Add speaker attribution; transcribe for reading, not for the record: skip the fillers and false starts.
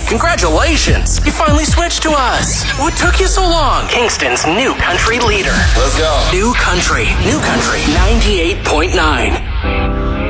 Speaker 1: Congratulations! You finally switched to us. What took you so long? Kingston's new country leader.
Speaker 2: Let's go.
Speaker 1: New country 98.9.